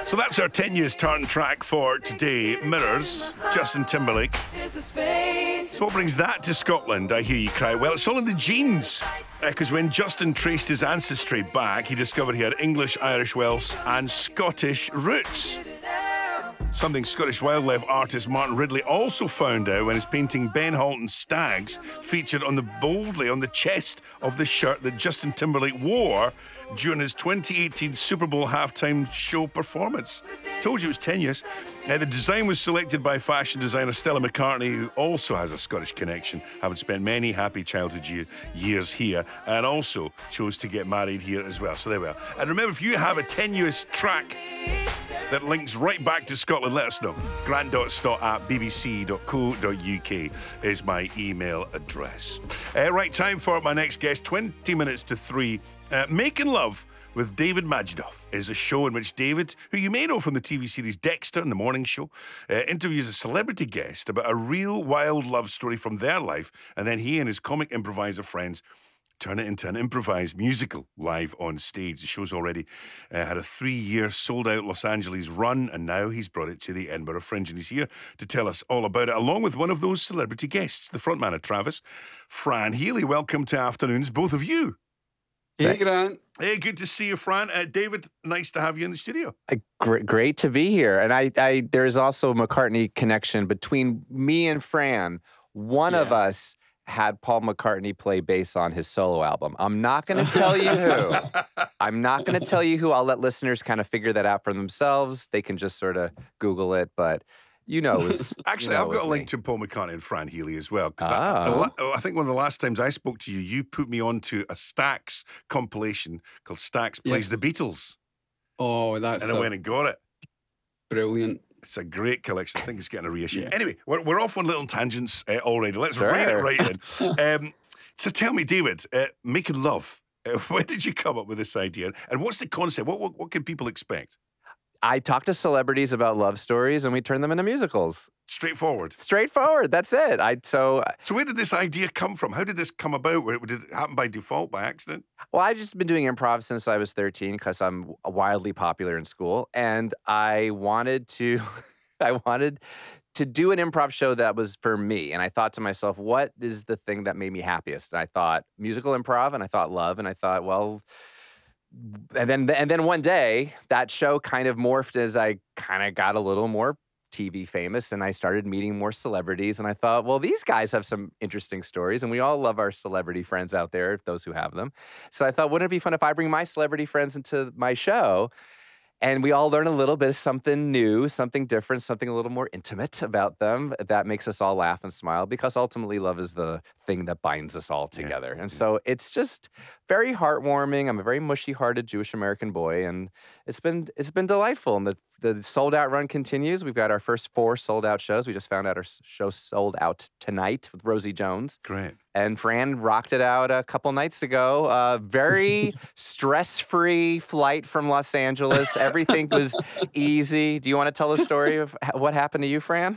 So that's our 10 years tartan track for today. Mirrors, Justin Timberlake. So what brings that to Scotland, I hear you cry? Well, it's all in the genes. Because when Justin traced his ancestry back, he discovered he had English, Irish, Welsh and Scottish roots. Something Scottish wildlife artist Martin Ridley also found out when his painting Ben Halton's Stags featured boldly on the chest of the shirt that Justin Timberlake wore during his 2018 Super Bowl halftime show performance. Told you it was 10 years. The design was selected by fashion designer Stella McCartney, who also has a Scottish connection, having spent many happy childhood years here, and also chose to get married here as well. So there we are. And remember, if you have a tenuous track that links right back to Scotland, let us know. grant.stott@bbc.co.uk is my email address. Right, time for my next guest. 20 minutes to 3. Making Love with David Majdoff is a show in which David, who you may know from the TV series Dexter and The Morning Show, interviews a celebrity guest about a real wild love story from their life, and then he and his comic improviser friends turn it into an improvised musical live on stage. The show's already had a 3-year sold-out Los Angeles run, and now he's brought it to the Edinburgh Fringe, and he's here to tell us all about it, along with one of those celebrity guests, the frontman of Travis, Fran Healy. Welcome to Afternoons, both of you. Hey, Grant. Hey, good to see you, Fran. David, nice to have you in the studio. Great to be here. And there's also a McCartney connection between me and Fran. One of us had Paul McCartney play bass on his solo album. I'm not going to tell you who. I'll let listeners kind of figure that out for themselves. They can just sort of Google it, but you know it was, Actually, I've got a link to Paul McCartney and Fran Healy as well. I think one of the last times I spoke to you, you put me onto a Stax compilation called Stax Plays the Beatles. Oh, and I went and got it. Brilliant. It's a great collection. I think it's getting a reissue. Yeah. Anyway, we're off on little tangents already. Let's rein it right in. So tell me, David, Making Love, where did you come up with this idea? And what's the concept? What can people expect? I talk to celebrities about love stories, and we turn them into musicals. Straightforward. That's it. So where did this idea come from? How did this come about? Did it happen by default, by accident? Well, I've just been doing improv since I was 13 because I'm wildly popular in school, and I wanted to do an improv show that was for me. And I thought to myself, what is the thing that made me happiest? And I thought musical improv, and I thought love, and I thought, well. And then one day, that show kind of morphed as I kind of got a little more TV famous, and I started meeting more celebrities. And I thought, well, these guys have some interesting stories, and we all love our celebrity friends out there, those who have them. So I thought, wouldn't it be fun if I bring my celebrity friends into my show, and we all learn a little bit of something new, something different, something a little more intimate about them that makes us all laugh and smile, because ultimately love is the thing that binds us all together. And so it's just very heartwarming. I'm a very mushy-hearted Jewish American boy, and it's been delightful. And the sold-out run continues. We've got our first 4 sold-out shows. We just found out our show sold out tonight with Rosie Jones. Great. And Fran rocked it out a couple nights ago. Very stress-free flight from Los Angeles. Everything was easy. Do you want to tell the story of what happened to you, Fran?